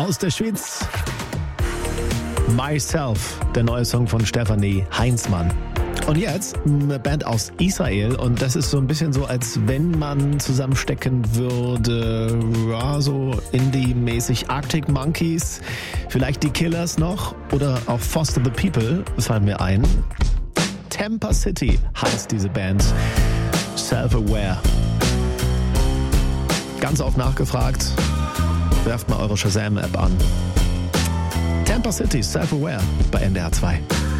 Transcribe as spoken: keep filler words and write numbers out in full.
aus der Schweiz. Myself, der neue Song von Stefanie Heinzmann. Und jetzt eine Band aus Israel und das ist so ein bisschen so, als wenn man zusammenstecken würde, ja, so Indie-mäßig Arctic Monkeys, vielleicht die Killers noch oder auch Foster the People, fallen mir ein. Tampa City heißt diese Band. Self-Aware. Ganz oft nachgefragt. Werft mal eure Shazam-App an. Tampa City, Self-Aware bei N D R zwei.